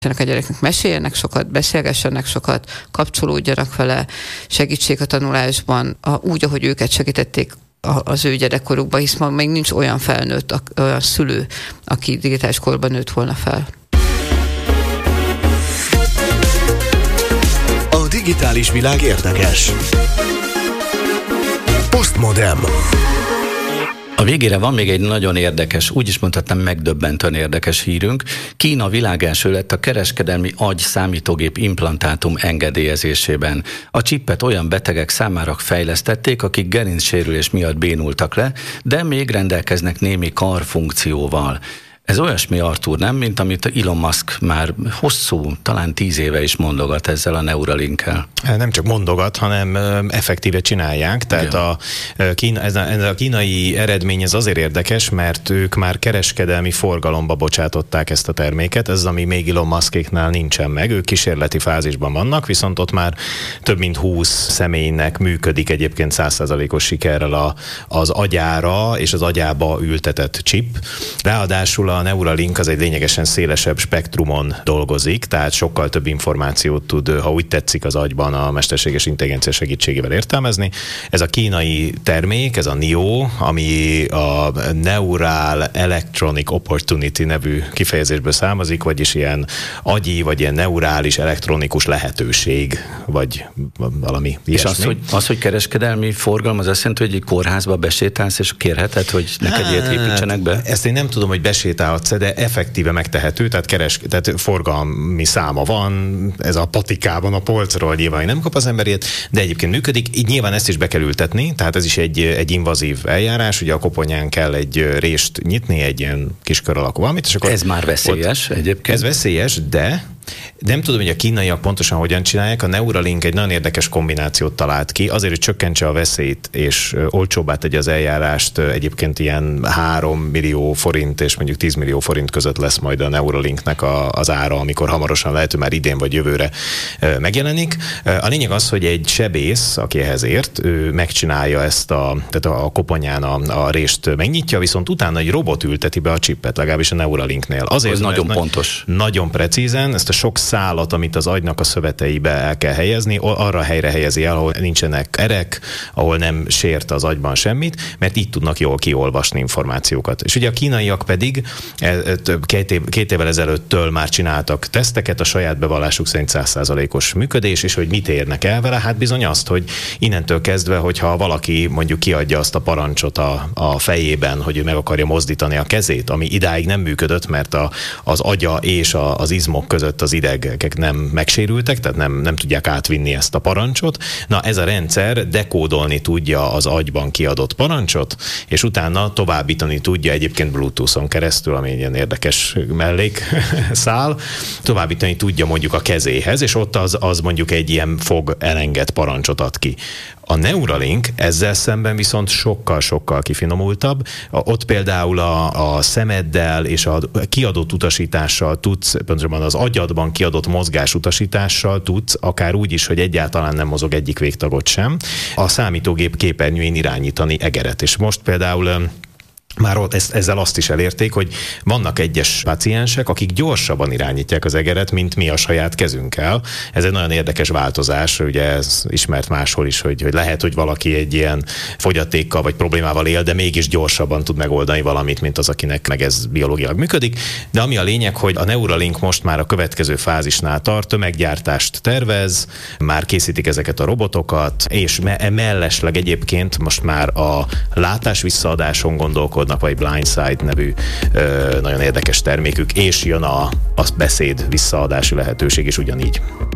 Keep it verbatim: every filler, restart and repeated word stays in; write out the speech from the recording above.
a gyereknek meséljenek sokat, beszélgessenek sokat, kapcsolódjanak vele, segítsék a tanulásban, a, úgy, ahogy őket segítették az ő gyerekkorukban, hisz ma még nincs olyan felnőtt, olyan szülő, aki digitális korban nőtt volna fel. A digitális világ érdekes. Postmodern. A végére van még egy nagyon érdekes, úgy is mondhatnám megdöbbentően érdekes hírünk. Kína világelső lett a kereskedelmi agy-számítógép implantátum engedélyezésében. A csippet olyan betegek számára fejlesztették, akik gerincsérülés miatt bénultak le, de még rendelkeznek némi karfunkcióval. Ez olyasmi, Artúr, nem, mint amit Elon Musk már hosszú, talán tíz éve is mondogat ezzel a Neuralinkkel. Nem csak mondogat, hanem effektíve csinálják. Tehát a, Kína, ez, a, ez a kínai eredmény ez azért érdekes, mert ők már kereskedelmi forgalomba bocsátották ezt a terméket, ez ami még Elon Muskéknál nincsen meg. Ők kísérleti fázisban vannak, viszont ott már több mint húsz személynek működik egyébként száz százalékos sikerrel a, az agyára és az agyába ültetett chip. Ráadásul a Neuralink az egy lényegesen szélesebb spektrumon dolgozik, tehát sokkal több információt tud, ha úgy tetszik, az agyban a mesterséges intelligencia segítségével értelmezni. Ez a kínai termék, ez a N I O, ami a Neural Electronic Opportunity nevű kifejezésből származik, vagyis ilyen agyi, vagy ilyen neurális elektronikus lehetőség, vagy valami ilyesmi. És az, hogy, az, hogy kereskedelmi forgalom, az azt jelenti, hogy egy kórházba besétálsz, és kérheted, hogy neked ilyet építsenek be? Ezt én nem tudom, hogy besétálhatsz, de effektíve megtehető, tehát, keres, tehát forgalmi száma van, ez a patikában, a polcról nyilván nem kap az emberét, de egyébként működik, így nyilván ezt is be kell ültetni, tehát ez is egy, egy invazív eljárás, ugye a koponyán kell egy részt nyitni, egy ilyen kis kör alakú valamit, és akkor ez már veszélyes ott, egyébként. Ez veszélyes, de nem tudom, hogy a kínaiak pontosan hogyan csinálják. A Neuralink egy nagyon érdekes kombinációt talált ki, azért, hogy csökkentse a veszélyt, és olcsóbbá tegye az eljárást. Egyébként ilyen három millió forint és mondjuk tíz millió forint között lesz majd a Neuralinknek a, az ára, amikor hamarosan lehet, hogy már idén vagy jövőre megjelenik. A lényeg az, hogy egy sebész, aki ehhez ért, ő megcsinálja ezt a, tehát a koponyán a, a rést megnyitja, viszont utána egy robot ülteti be a chipet, legalábbis a Neuralinknél. Azért, ez nagyon pontos. Nagyon precízen, ezt a sok szálat, amit az agynak a szöveteibe el kell helyezni, arra a helyre helyezi el, ahol nincsenek erek, ahol nem sért az agyban semmit, mert így tudnak jól kiolvasni információkat. És ugye a kínaiak pedig két, év, két évvel ezelőttől már csináltak teszteket, a saját bevallásuk szerint száz százalékos működés, és hogy mit érnek el vele? Hát bizony azt, hogy innentől kezdve, hogyha valaki mondjuk kiadja azt a parancsot a, a fejében, hogy ő meg akarja mozdítani a kezét, ami idáig nem működött, mert a, az agya és a, az izmok között az idegek nem megsérültek, tehát nem, nem tudják átvinni ezt a parancsot. Na, ez a rendszer dekódolni tudja az agyban kiadott parancsot, és utána továbbítani tudja egyébként Bluetooth-on keresztül, ami egy ilyen érdekes mellékszál, továbbítani tudja mondjuk a kezéhez, és ott az, az mondjuk egy ilyen fog elenged parancsot ad ki. A Neuralink ezzel szemben viszont sokkal-sokkal kifinomultabb. Ott például a, a szemeddel és a kiadott utasítással tudsz, pontosabban az agyadban kiadott mozgásutasítással tudsz, akár úgy is, hogy egyáltalán nem mozog egyik végtagot sem, a számítógép képernyőjén irányítani egeret. És most például már ott ezzel azt is elérték, hogy vannak egyes páciensek, akik gyorsabban irányítják az egeret, mint mi a saját kezünkkel. Ez egy nagyon érdekes változás, ugye ez ismert máshol is, hogy, hogy lehet, hogy valaki egy ilyen fogyatékkal vagy problémával él, de mégis gyorsabban tud megoldani valamit, mint az, akinek meg ez biológiailag működik. De ami a lényeg, hogy a Neuralink most már a következő fázisnál tart, tömeggyártást tervez, már készítik ezeket a robotokat, és me- mellesleg egyébként most már a látás visszaadáson gondolkodnak, vagy Blindside nevű ö, nagyon érdekes termékük, és jön a, a beszéd visszaadási lehetőség is ugyanígy.